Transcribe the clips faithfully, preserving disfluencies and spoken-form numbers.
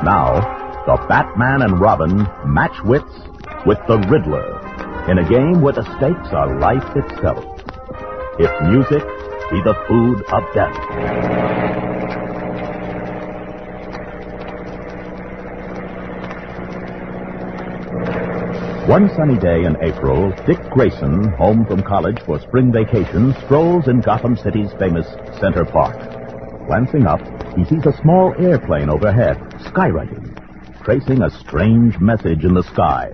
Now, the Batman and Robin match wits with the Riddler in a game where the stakes are life itself. If music be the food of death. One sunny day in April, Dick Grayson, home from college for spring vacation, strolls in Gotham City's famous Center Park. Glancing up, he sees a small airplane overhead, skywriting, tracing a strange message in the sky.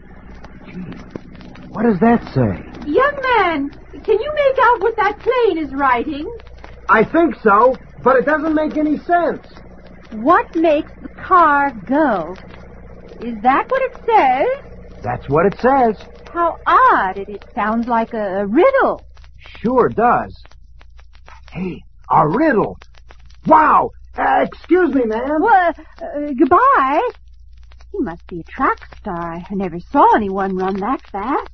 What does that say? Young man, can you make out what that plane is writing? I think so, but it doesn't make any sense. What makes the car go? Is that what it says? That's what it says. How odd. It, it sounds like a, a riddle. Sure does. Hey, a riddle. Wow! Uh, excuse me, ma'am. Well, uh, uh, goodbye. He must be a track star. I never saw anyone run that fast.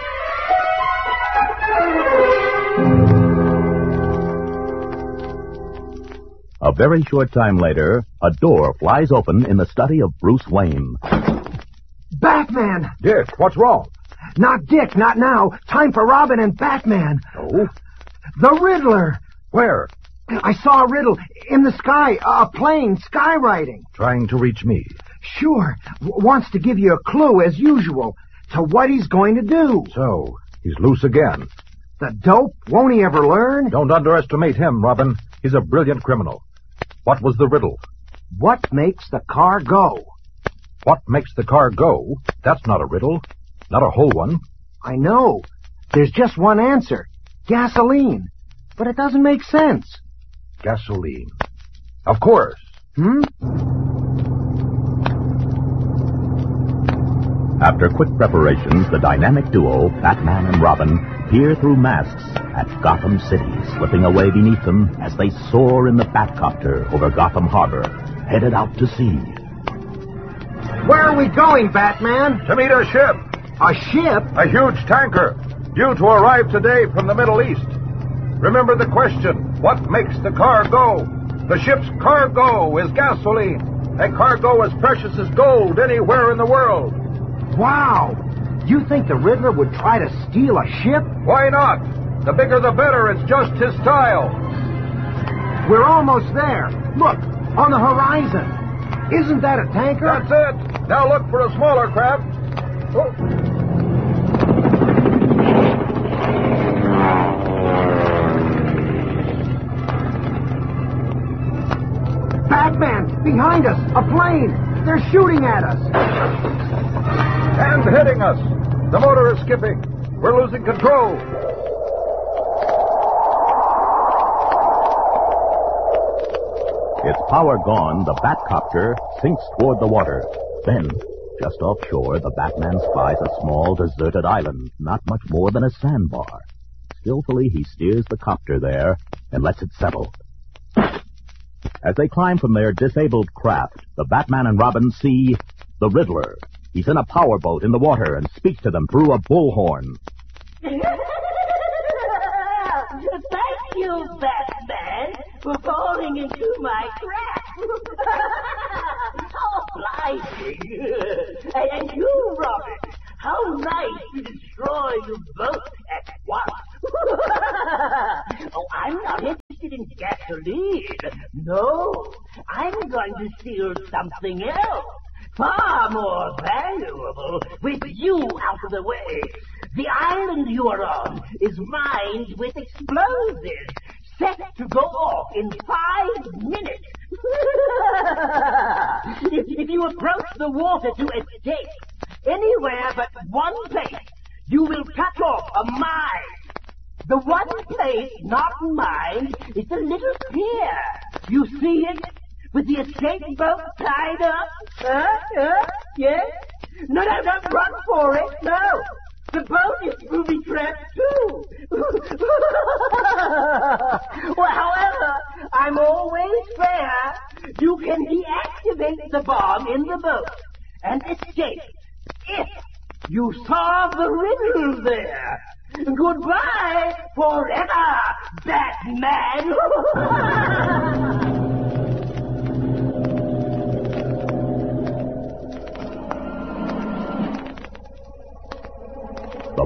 A very short time later, a door flies open in the study of Bruce Wayne. Batman! Dick, what's wrong? Not Dick, not now. Time for Robin and Batman. Oh? The Riddler. Where? I saw a riddle in the sky, a plane, skywriting. Trying to reach me. Sure. W- wants to give you a clue, as usual, to what he's going to do. So, he's loose again. The dope? Won't he ever learn? Don't underestimate him, Robin. He's a brilliant criminal. What was the riddle? What makes the car go? What makes the car go? That's not a riddle. Not a whole one. I know. There's just one answer. Gasoline. But it doesn't make sense. Gasoline. Of course. Hmm? After quick preparations, the dynamic duo, Batman and Robin, peer through masks at Gotham City, slipping away beneath them as they soar in the Batcopter over Gotham Harbor, headed out to sea. Where are we going, Batman? To meet a ship. A ship? A huge tanker. Due to arrive today from the Middle East. Remember the question, what makes the car go? The ship's cargo is gasoline. A cargo as precious as gold anywhere in the world. Wow! You think the Riddler would try to steal a ship? Why not? The bigger the better, it's just his style. We're almost there. Look, on the horizon. Isn't that a tanker? That's it. Now look for a smaller craft. Oh. Batman! Behind us! A plane! They're shooting at us! And hitting us! The motor is skipping! We're losing control! Its power gone, the Batcopter sinks toward the water. Then, just offshore, the Batman spies a small, deserted island, not much more than a sandbar. Skillfully, he steers the copter there and lets it settle. As they climb from their disabled craft, the Batman and Robin see the Riddler. He's in a powerboat in the water and speaks to them through a bullhorn. Thank you, Batman, for falling into my trap. How obliging. And you, Robin, how nice to destroy your boat at once. Oh, I'm not interested in gasoline. No, I'm going to steal something else. Far more valuable with you out of the way. The island you are on is mined with explosives, set to go off in five minutes. if, if you approach the water to escape anywhere but one place, you will cut off a mine. The one place not mined is the little pier. You see it? With the escape boat tied up? Huh? Huh? Yes? No, no, don't run for it. No. The boat is booby-trapped, too. Well, however, I'm always fair. You can deactivate the bomb in the boat and escape if you solve the riddle there. Goodbye forever, Batman.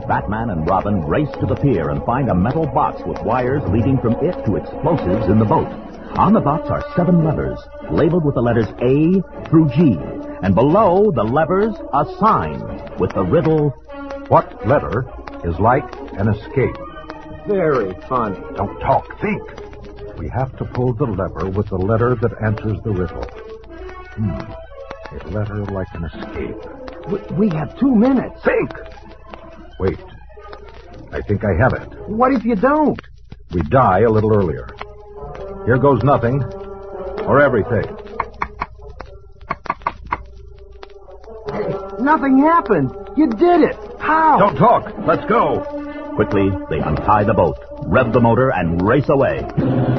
Batman and Robin race to the pier and find a metal box with wires leading from it to explosives in the boat. On the box are seven levers, labeled with the letters A through G. And below the levers, a sign with the riddle, What letter is like an escape? Very funny. Don't talk, think. We have to pull the lever with the letter that answers the riddle. Hmm. A letter like an escape. We, we have two minutes. Think! Wait. I think I have it. What if you don't? We die a little earlier. Here goes nothing. Or everything. Hey, nothing happened. You did it. How? Don't talk. Let's go. Quickly, they untie the boat, rev the motor, and race away.